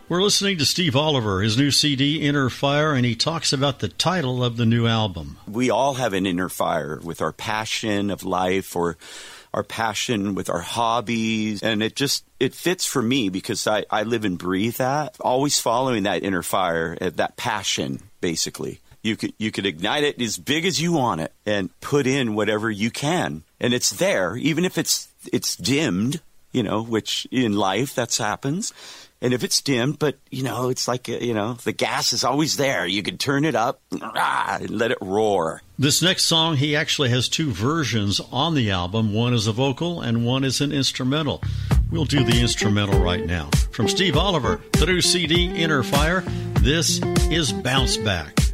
We're listening to Steve Oliver, his new CD, Inner Fire, and he talks about the title of the new album. We all have an inner fire with our passion of life or our passion with our hobbies, and it fits for me because I live and breathe that, always following that inner fire, that passion, basically. You could ignite it as big as you want it and put in whatever you can, and it's there, even if it's dimmed, which in life that happens. And if it's dimmed, but, it's like, the gas is always there. You can turn it up and let it roar. This next song, he actually has two versions on the album. One is a vocal and one is an instrumental. We'll do the instrumental right now. From Steve Oliver, the new CD, Inner Fire, this is Bounce Back.